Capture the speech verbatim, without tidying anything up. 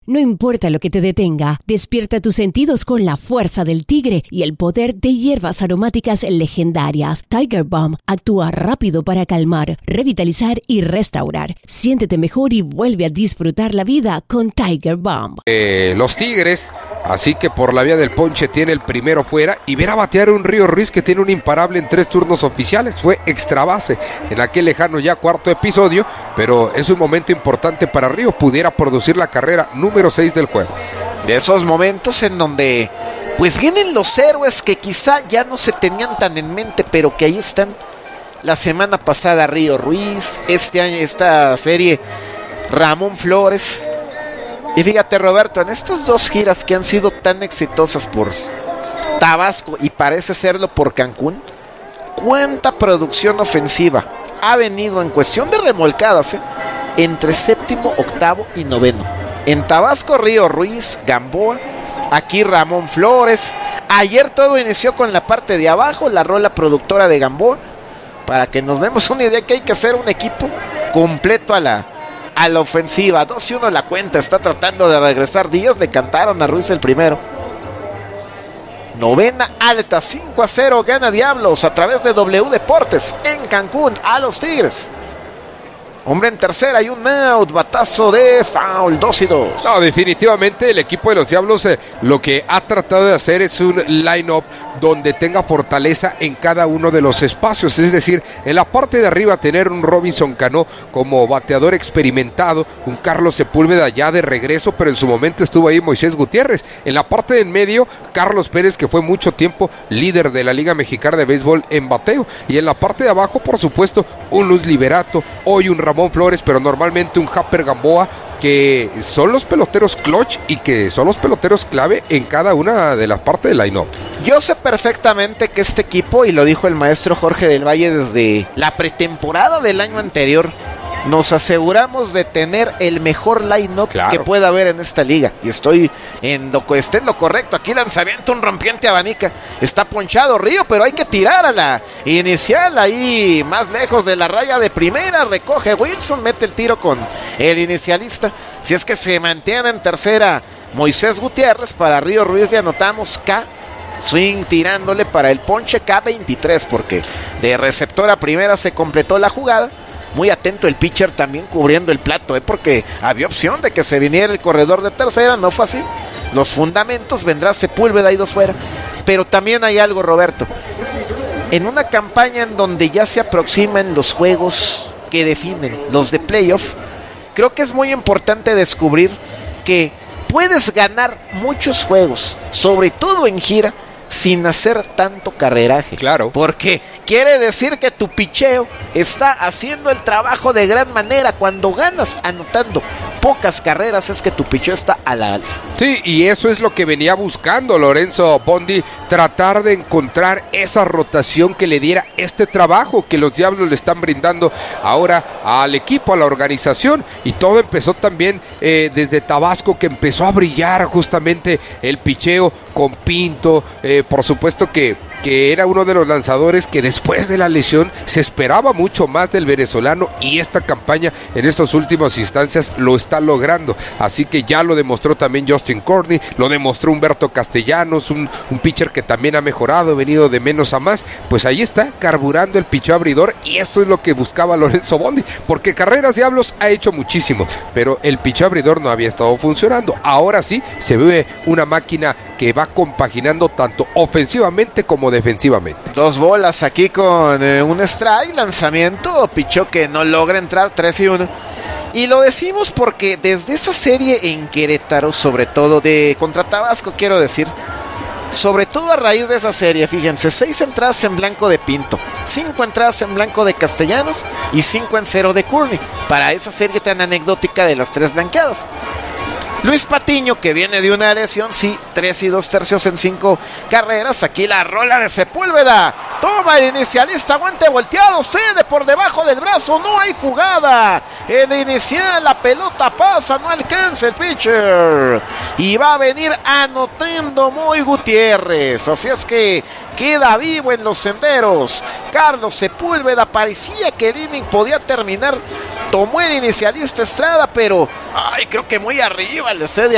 No importa lo que te detenga, despierta tus sentidos con la fuerza del tigre y el poder de hierbas aromáticas legendarias. Tiger Balm actúa rápido para calmar, revitalizar y restaurar. Siéntete mejor y vuelve a disfrutar la vida con Tiger Balm. Eh, los Tigres, así que por la vía del ponche tiene el primero fuera y ver a batear un Río Ruiz que tiene un imparable en tres turnos oficiales. Fue extra base en aquel lejano ya cuarto episodio, pero es un momento importante para Río. Pudiera producir la carrera número seis del juego. De esos momentos en donde pues vienen los héroes que quizá ya no se tenían tan en mente, pero que ahí están. La semana pasada Río Ruiz, este año esta serie Ramón Flores. Y fíjate, Roberto, en estas dos giras que han sido tan exitosas por Tabasco y parece serlo por Cancún, ¿cuánta producción ofensiva ha venido en cuestión de remolcadas, eh? entre séptimo, octavo y noveno? En Tabasco, Río Ruiz, Gamboa, aquí Ramón Flores. Ayer todo inició con la parte de abajo, la rola productora de Gamboa, para que nos demos una idea que hay que hacer un equipo completo a la, a la ofensiva. dos y uno la cuenta, está tratando de regresar Díaz, le cantaron a Ruiz el primero. Novena alta, cinco a cero, gana Diablos a través de W Deportes en Cancún a los Tigres. Hombre en tercera y un out, batazo de foul, dos y dos. No, definitivamente el equipo de los Diablos eh, lo que ha tratado de hacer es un line-up donde tenga fortaleza en cada uno de los espacios, es decir, en la parte de arriba tener un Robinson Cano como bateador experimentado, un Carlos Sepúlveda ya de regreso, pero en su momento estuvo ahí Moisés Gutiérrez. En la parte del medio, Carlos Pérez, que fue mucho tiempo líder de la Liga Mexicana de Béisbol en bateo, y en la parte de abajo, por supuesto, un Luz Liberato, hoy un Ramón Flores, pero normalmente un Happer Gamboa, que son los peloteros clutch y que son los peloteros clave en cada una de las partes del line-up. Yo sé perfectamente que este equipo, y lo dijo el maestro Jorge del Valle desde la pretemporada del año anterior, nos aseguramos de tener el mejor line-up claro. que pueda haber en esta liga. Y estoy en lo, esté en lo correcto. Aquí lanzamiento, un rompiente abanica. Está ponchado Río, pero hay que tirar a la inicial. Ahí más lejos de la raya de primera. Recoge Wilson, mete el tiro con el inicialista. Si es que se mantiene en tercera Moisés Gutiérrez, para Río Ruiz le anotamos K. Swing tirándole para el ponche K veintitrés, porque de receptor a primera se completó la jugada. Muy atento el pitcher también cubriendo el plato, ¿eh? porque había opción de que se viniera el corredor de tercera, no fue así. Los fundamentos, vendrá Sepúlveda y dos fuera. Pero también hay algo, Roberto. En una campaña en donde ya se aproximan los juegos que definen, los de playoff, creo que es muy importante descubrir que puedes ganar muchos juegos, sobre todo en gira, sin hacer tanto carreraje. Claro. Porque quiere decir que tu picheo está haciendo el trabajo de gran manera. Cuando ganas anotando pocas carreras es que tu picheo está a la alza. Sí, y eso es lo que venía buscando Lorenzo Bondi, tratar de encontrar esa rotación que le diera este trabajo que los Diablos le están brindando ahora al equipo, a la organización. Y todo empezó también eh, desde Tabasco, que empezó a brillar justamente el picheo con Pinto, eh, por supuesto que, que era uno de los lanzadores que después de la lesión se esperaba mucho más del venezolano, y esta campaña en estas últimas instancias lo está logrando, así que ya lo demostró también Justin Courtney, lo demostró Humberto Castellanos, un, un pitcher que también ha mejorado, venido de menos a más. Pues ahí está, carburando el picheo abridor, y esto es lo que buscaba Lorenzo Bondi, porque carreras Diablos ha hecho muchísimo, pero el picheo abridor no había estado funcionando. Ahora sí se ve una máquina que va compaginando tanto ofensivamente como defensivamente. Dos bolas aquí con eh, un strike, lanzamiento, pichó que no logra entrar, tres y uno. Y lo decimos porque desde esa serie en Querétaro, sobre todo de contra Tabasco, quiero decir, sobre todo a raíz de esa serie, fíjense, seis entradas en blanco de Pinto, cinco entradas en blanco de Castellanos y cinco en cero de Courtney, para esa serie tan anecdótica de las tres blanqueadas. Luis Patiño, que viene de una lesión, sí, tres y dos tercios en cinco carreras. Aquí la rola de Sepúlveda. Toma el inicialista, guante volteado, cede por debajo del brazo, no hay jugada. En inicial la pelota pasa, no alcanza el pitcher. Y va a venir anotando Moy Gutiérrez. Así es que queda vivo en los senderos Carlos Sepúlveda. Parecía que el inning podía terminar. Tomó el inicialista Estrada, pero ay, creo que muy arriba le cede